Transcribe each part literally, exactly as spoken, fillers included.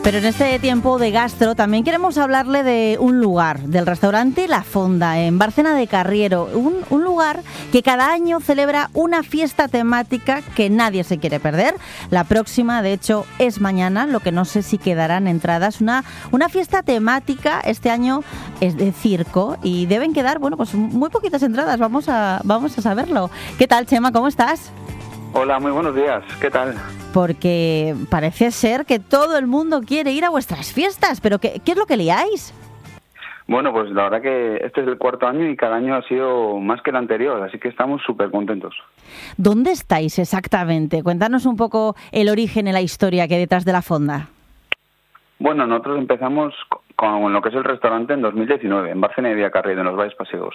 Pero en este tiempo de gastro también queremos hablarle de un lugar, del restaurante La Fonda, en Bárcena de Carriero, un, un lugar que cada año celebra una fiesta temática que nadie se quiere perder. La próxima, de hecho, es mañana, lo que no sé si quedarán entradas. Una, una fiesta temática, este año es de circo y deben quedar, bueno, pues muy poquitas entradas, vamos a, vamos a saberlo. ¿Qué tal, Chema? ¿Cómo estás? Hola, muy buenos días. ¿Qué tal? Porque parece ser que todo el mundo quiere ir a vuestras fiestas, pero ¿qué, qué es lo que liáis? Bueno, pues la verdad que este es el cuarto año y cada año ha sido más que el anterior, así que estamos súper contentos. ¿Dónde estáis exactamente? Cuéntanos un poco el origen y la historia que hay detrás de La Fonda. Bueno, nosotros empezamos con lo que es el restaurante en dos mil diecinueve, en Bárcena de Carriero, en los Valles Paseos.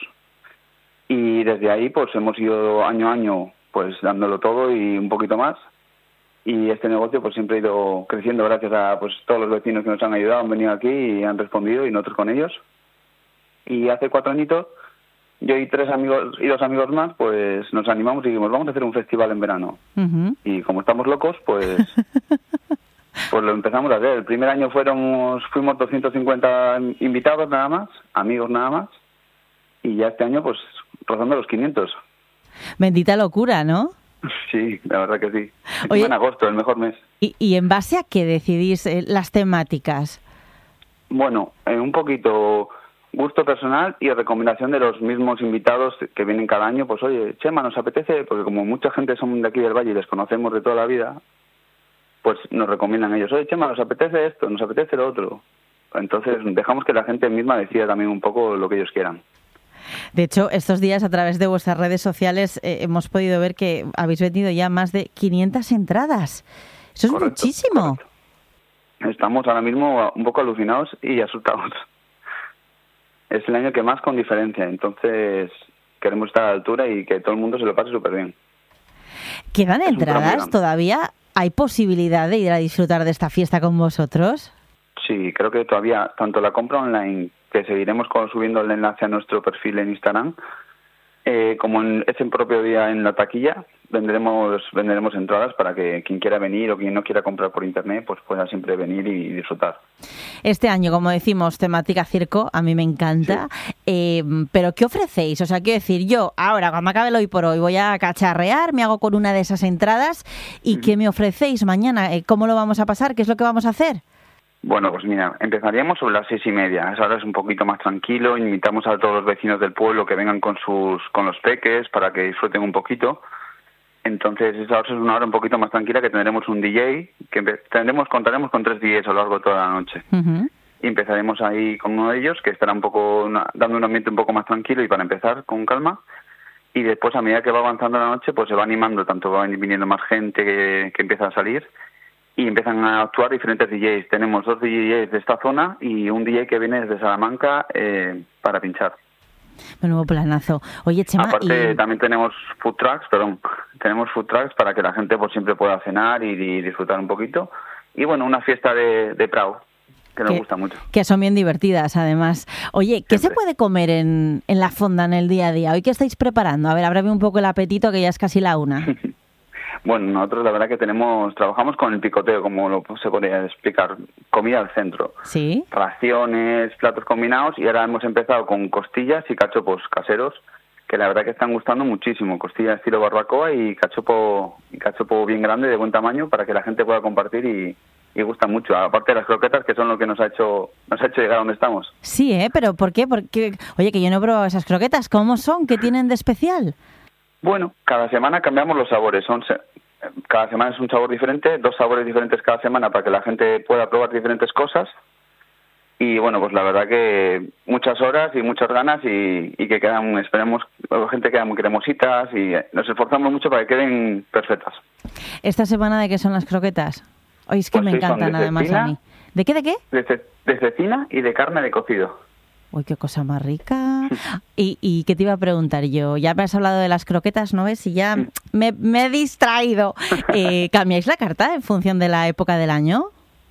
Y desde ahí pues hemos ido año a año pues dándolo todo y un poquito más. Y este negocio pues siempre ha ido creciendo gracias a pues todos los vecinos que nos han ayudado, han venido aquí y han respondido y nosotros con ellos. Y hace cuatro añitos, yo y tres amigos y dos amigos más, pues nos animamos y dijimos, vamos a hacer un festival en verano. Uh-huh. Y como estamos locos, pues pues lo empezamos a hacer. El primer año fuéramos, fuimos doscientos cincuenta invitados nada más, amigos nada más, y ya este año pues rozando los quinientos. Bendita locura, ¿no? Sí, la verdad que sí. Oye, en agosto, el mejor mes. ¿Y, y en base a qué decidís eh, las temáticas? Bueno, eh, un poquito gusto personal y recomendación de los mismos invitados que vienen cada año. Pues oye, Chema, nos apetece, porque como mucha gente son de aquí del Valle y les conocemos de toda la vida, pues nos recomiendan ellos, oye, Chema, nos apetece esto, nos apetece lo otro. Entonces dejamos que la gente misma decida también un poco lo que ellos quieran. De hecho, estos días a través de vuestras redes sociales eh, hemos podido ver que habéis vendido ya más de quinientas entradas. Eso es correcto, muchísimo. Correcto. Estamos ahora mismo un poco alucinados y asustados. Es el año que más con diferencia, entonces queremos estar a la altura y que todo el mundo se lo pase súper bien. ¿Quedan es entradas todavía? ¿Hay posibilidad de ir a disfrutar de esta fiesta con vosotros? Sí, creo que todavía, tanto la compra online, que seguiremos subiendo el enlace a nuestro perfil en Instagram, eh, como en ese propio día en la taquilla, venderemos venderemos entradas para que quien quiera venir o quien no quiera comprar por internet, pues pueda siempre venir y disfrutar. Este año, como decimos, temática circo, a mí me encanta, sí. eh, pero ¿qué ofrecéis? O sea, quiero decir, yo ahora, cuando acabe el hoy por hoy, voy a cacharrear, me hago con una de esas entradas, ¿y uh-huh. qué me ofrecéis mañana? ¿Cómo lo vamos a pasar? ¿Qué es lo que vamos a hacer? Bueno, pues mira, empezaríamos sobre las seis y media. Esa hora es un poquito más tranquilo. Invitamos a todos los vecinos del pueblo que vengan con sus con los peques para que disfruten un poquito. Entonces esa hora es una hora un poquito más tranquila, que tendremos un D J, que tendremos, contaremos con tres D Js a lo largo de toda la noche. Uh-huh. Y empezaremos ahí con uno de ellos, que estará un poco una, dando un ambiente un poco más tranquilo y para empezar con calma. Y después, a medida que va avanzando la noche, pues se va animando, tanto va viniendo más gente que, que empieza a salir. Y empiezan a actuar diferentes D Js. Tenemos dos D Js de esta zona y un D J que viene desde Salamanca eh, para pinchar. Menudo planazo. Oye, Chema, aparte y... también tenemos food trucks, perdón, tenemos food trucks para que la gente pues siempre pueda cenar y, y disfrutar un poquito. Y bueno, una fiesta de, de Prado, que nos que, gusta mucho. Que son bien divertidas, además. Oye, ¿qué siempre se puede comer en, en La Fonda en el día a día? ¿Hoy qué estáis preparando? A ver, ábrame un poco el apetito, que ya es casi la una. Bueno, nosotros la verdad que tenemos, trabajamos con el picoteo, como lo se podría explicar, comida al centro. Sí. Raciones, platos combinados, y ahora hemos empezado con costillas y cachopos caseros, que la verdad que están gustando muchísimo. Costillas estilo barbacoa y cachopo, y cachopo bien grande, de buen tamaño, para que la gente pueda compartir y, y gusta mucho. Aparte de las croquetas, que son lo que nos ha hecho, nos ha hecho llegar a donde estamos. Sí, ¿eh? ¿Pero por qué? Porque, oye, que yo no he probado esas croquetas. ¿Cómo son? ¿Qué tienen de especial? Bueno, cada semana cambiamos los sabores. Son cada semana es un sabor diferente, dos sabores diferentes cada semana para que la gente pueda probar diferentes cosas. Y bueno, pues la verdad que muchas horas y muchas ganas y, y que quedan, esperemos, la gente queda muy cremositas y nos esforzamos mucho para que queden perfectas. ¿Esta semana de qué son las croquetas? Oye, es que pues me sí, encantan además cecina, a mí. ¿De qué, de qué? De, ce, de cecina y de carne de cocido. Uy, qué cosa más rica. ¿Y, y qué te iba a preguntar yo? Ya me has hablado de las croquetas, ¿no ves? Y ya me, me he distraído. Eh, ¿Cambiáis la carta en función de la época del año?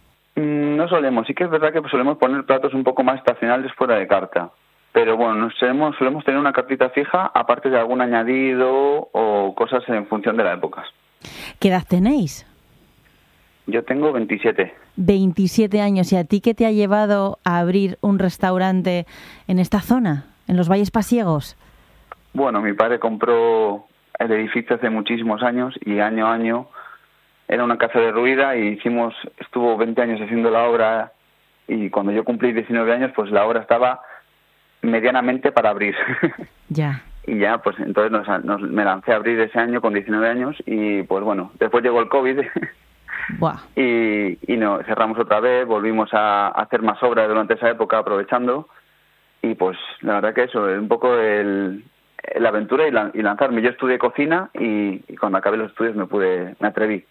No solemos. Sí que es verdad que solemos poner platos un poco más estacionales fuera de carta. Pero bueno, nos solemos, solemos tener una cartita fija, aparte de algún añadido o cosas en función de las épocas. ¿Qué edad tenéis? Yo tengo veintisiete. veintisiete años. ¿Y a ti qué te ha llevado a abrir un restaurante en esta zona, en los Valles Pasiegos? Bueno, mi padre compró el edificio hace muchísimos años y año a año era una casa derruida y hicimos, estuvo veinte años haciendo la obra y cuando yo cumplí diecinueve años, pues la obra estaba medianamente para abrir. Ya. Y ya, pues entonces nos, nos, me lancé a abrir ese año con diecinueve años y pues bueno, después llegó el COVID Buah. y, y no, cerramos otra vez, volvimos a, a hacer más obras durante esa época aprovechando y pues la verdad que eso, es un poco el, la aventura y, la, y lanzarme. Yo estudié cocina y, y cuando acabé los estudios me pude, me atreví.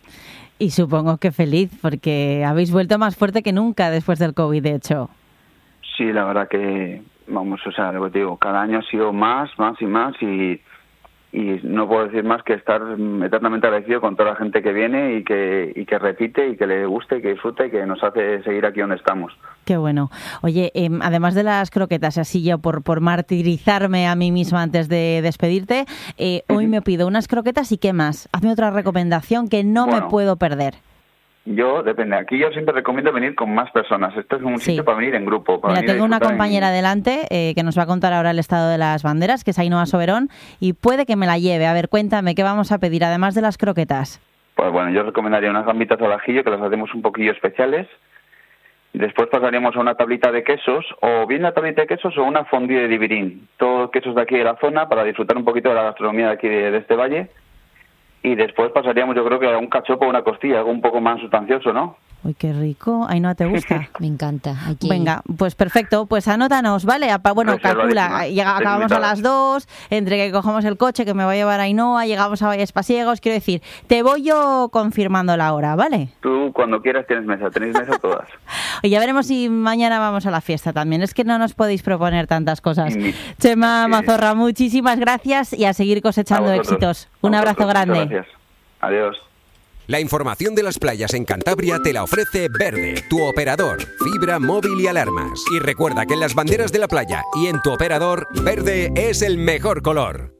Y supongo que feliz, porque habéis vuelto más fuerte que nunca después del COVID, de hecho. Sí, la verdad que, vamos, o sea, lo que te digo, cada año ha sido más, más y más y, y no puedo decir más que estar eternamente agradecido con toda la gente que viene y que, y que repite y que le guste y que disfruta y que nos hace seguir aquí donde estamos. Qué bueno. Oye, eh, además de las croquetas, así yo por, por martirizarme a mí misma antes de despedirte, eh, hoy me pido unas croquetas y ¿qué más? Hazme otra recomendación que no bueno, me puedo perder. Yo, depende. Aquí yo siempre recomiendo venir con más personas. Esto es un sitio sí. para venir en grupo. Para Mira, venir tengo una compañera en... delante eh, que nos va a contar ahora el estado de las banderas, que es Ainhoa Soberón, y puede que me la lleve. A ver, cuéntame, ¿qué vamos a pedir, además de las croquetas? Pues bueno, yo recomendaría unas gambitas al ajillo, que las hacemos un poquillo especiales. Después pasaríamos a una tablita de quesos, o bien una tablita de quesos o una fondue de divirín. Todos quesos de aquí de la zona, para disfrutar un poquito de la gastronomía de aquí de, de este valle. Y después pasaríamos, yo creo que a un cachopo o una costilla, algo un poco más sustancioso, ¿no? Uy, qué rico. Ainhoa, ¿te gusta? Me encanta. Aquí. Venga, pues perfecto. Pues anótanos, ¿vale? Bueno, pues calcula. Llega, acabamos a las dos, entre que cogemos el coche que me va a llevar Ainhoa, llegamos a Valles Pasiegos. Quiero decir, te voy yo confirmando la hora, ¿vale? Tú, cuando quieras, tienes mesa. Tenéis mesa todas. Y ya veremos si mañana vamos a la fiesta también. Es que no nos podéis proponer tantas cosas. Mi... Chema sí. Mazorra, muchísimas gracias y a seguir cosechando a éxitos. Un a abrazo grande. Gracias. Adiós. La información de las playas en Cantabria te la ofrece Verde, tu operador, fibra, móvil y alarmas. Y recuerda que en las banderas de la playa y en tu operador, verde es el mejor color.